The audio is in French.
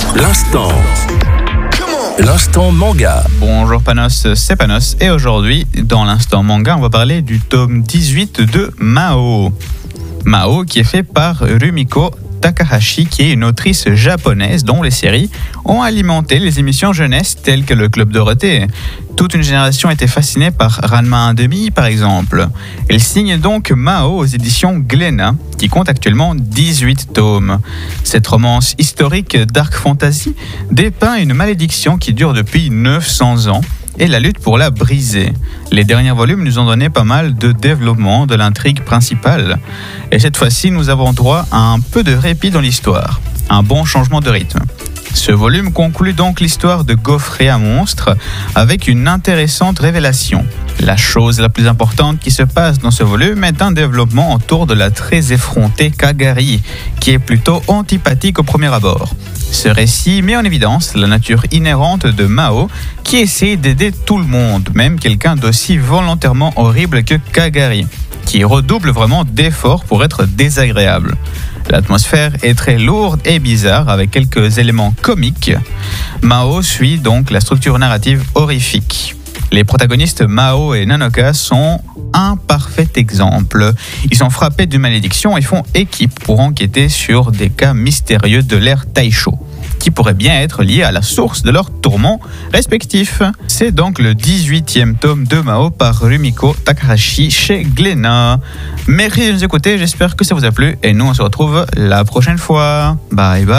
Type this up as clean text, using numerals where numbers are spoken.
L'instant manga. Bonjour Panos, c'est Panos et aujourd'hui dans l'instant manga on va parler du tome 18 de Mao. Mao qui est fait par Rumiko Takahashi qui est une autrice japonaise dont les séries ont alimenté les émissions jeunesse telles que le Club Dorothée. Toute une génération était fascinée par Ranma 1/2 par exemple. Elle signe donc Mao aux éditions Glénat qui compte actuellement 18 tomes. Cette romance historique dark fantasy dépeint une malédiction qui dure depuis 900 ans et la lutte pour la briser. Les derniers volumes nous ont donné pas mal de développement de l'intrigue principale. Et cette fois-ci, nous avons droit à un peu de répit dans l'histoire. Un bon changement de rythme. Ce volume conclut donc l'histoire de Gaufré à monstre avec une intéressante révélation. La chose la plus importante qui se passe dans ce volume est un développement autour de la très effrontée Kagari, qui est plutôt antipathique au premier abord. Ce récit met en évidence la nature inhérente de Mao, qui essaie d'aider tout le monde, même quelqu'un d'aussi volontairement horrible que Kagari, qui redouble vraiment d'efforts pour être désagréable. L'atmosphère est très lourde et bizarre avec quelques éléments comiques. Mao suit donc la structure narrative horrifique. Les protagonistes Mao et Nanoka sont un parfait exemple. Ils sont frappés d'une malédiction et font équipe pour enquêter sur des cas mystérieux de l'ère Taisho, qui pourraient bien être liés à la source de leurs tourments respectifs. C'est donc le 18e tome de Mao par Rumiko Takahashi chez Glénat. Merci de nous écouter, j'espère que ça vous a plu et nous on se retrouve la prochaine fois. Bye bye.